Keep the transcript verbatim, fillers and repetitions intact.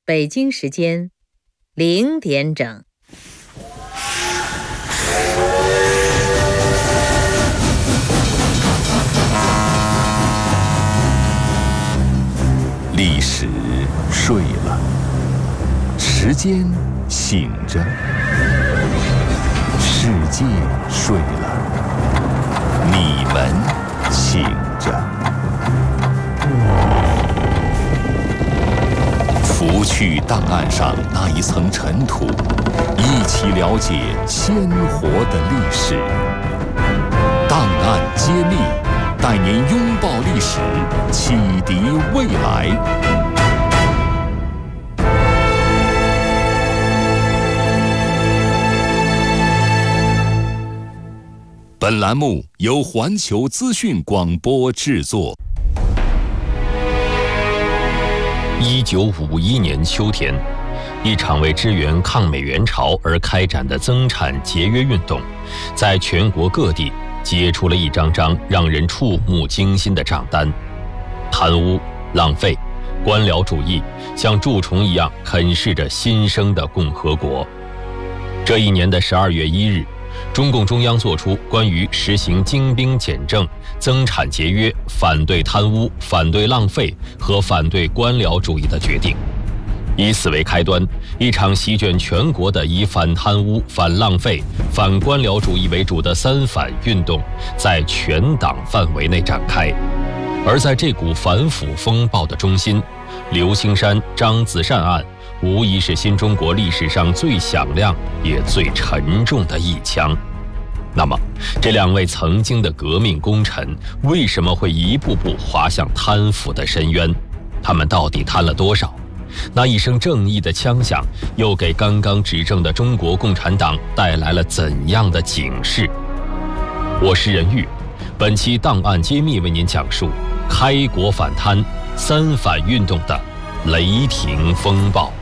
北京时间零点整。 历史睡了，时间醒着，世界睡了，你们醒着。拂去档案上那一层尘土，一起了解鲜活的历史。档案揭秘，带您拥抱历史，启迪未来。本栏目由环球资讯广播制作。 一九五一年秋天，一场为支援抗美援朝而开展的增产节约运动，在全国各地揭出了一张张让人触目惊心的账单。贪污、浪费、官僚主义像蛀虫一样啃噬着新生的共和国。这一年的十二月一日，中共中央作出关于实行精兵简政、增产节约、反对贪污、反对浪费和反对官僚主义的决定。以此为开端，一场席卷全国的以反贪污、反浪费、反官僚主义为主的三反运动在全党范围内展开。而在这股反腐风暴的中心，刘青山、张子善案无疑是新中国历史上最响亮也最沉重的一枪。那么，这两位曾经的革命功臣为什么会一步步滑向贪腐的深渊？他们到底贪了多少？那一声正义的枪响，又给刚刚执政的中国共产党带来了怎样的警示？我是任玉，本期档案揭秘为您讲述开国反贪、三反运动的雷霆风暴。